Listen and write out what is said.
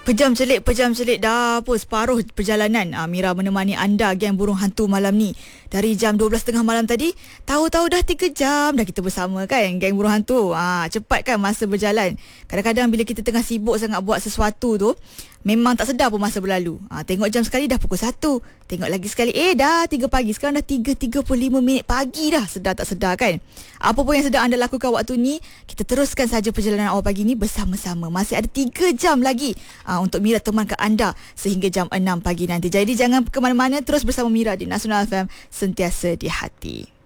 Pejam celik dah pun separuh perjalanan. Mira menemani anda geng burung hantu malam ni. Dari jam 12.30 malam tadi, tahu-tahu dah 3 jam dah kita bersama kan geng burung hantu. Cepat kan masa berjalan. Kadang-kadang bila kita tengah sibuk sangat buat sesuatu tu, memang tak sedar pun masa berlalu. Tengok jam sekali dah pukul 1. Tengok lagi sekali, dah 3 pagi. Sekarang dah 3.35 minit pagi dah. Sedar tak sedar kan? Apa pun yang sedang anda lakukan waktu ni, kita teruskan saja perjalanan awal pagi ni bersama-sama. Masih ada 3 jam lagi untuk Mira temankan anda sehingga jam 6 pagi nanti. Jadi jangan ke mana-mana, terus bersama Mira di Nasional FM, sentiasa di hati.